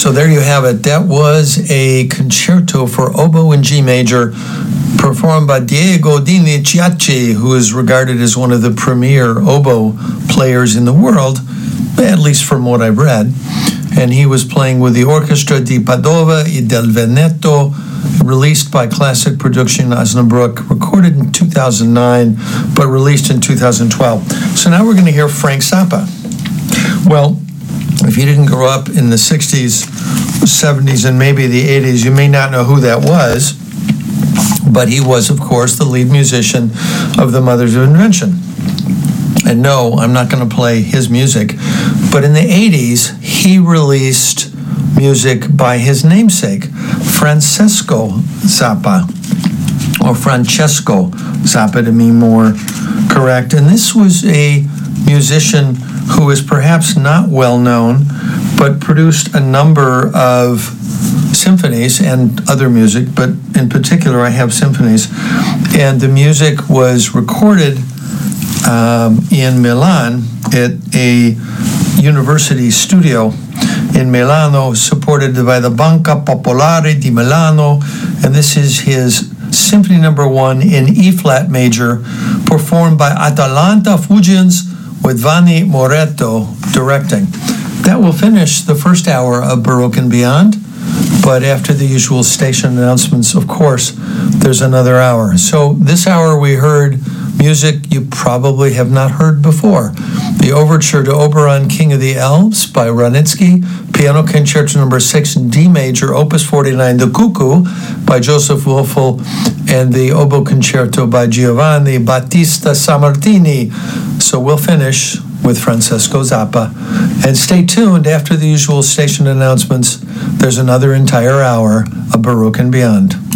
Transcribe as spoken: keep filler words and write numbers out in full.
So there you have it. That was a concerto for oboe in G major performed by Diego Dinichiachi, who is regarded as one of the premier oboe players in the world, at least from what I've read. And he was playing with the Orchestra di Padova e del Veneto, released by Classic Production Osnabrück, recorded in two thousand nine, but released in two thousand twelve. So now we're going to hear Frank Zappa. Well, if you didn't grow up in the sixties, seventies, and maybe the eighties, you may not know who that was, but he was, of course, the lead musician of the Mothers of Invention. And no, I'm not going to play his music, but in the eighties, he released music by his namesake, Francesco Zappa, or Francesco Zappa to be more correct. And this was a musician who is perhaps not well known, but produced a number of symphonies and other music, but in particular I have symphonies. And the music was recorded um, in Milan at a university studio in Milano, supported by the Banca Popolare di Milano, and this is his Symphony Number One in E-flat major, performed by Atalanta Fugians with Vanni Moretto directing. That will finish the first hour of Baroque and Beyond, but after the usual station announcements, of course, there's another hour. So this hour we heard music you probably have not heard before. The Overture to Oberon, King of the Elves by Wranitzky, Piano Concerto Number six in D major, Opus forty-nine, The Cuckoo by Joseph Wolfel, and the Oboe Concerto by Giovanni Battista Sammartini. So we'll finish with Francesco Zappa. And stay tuned after the usual station announcements. There's another entire hour of Baroque and Beyond.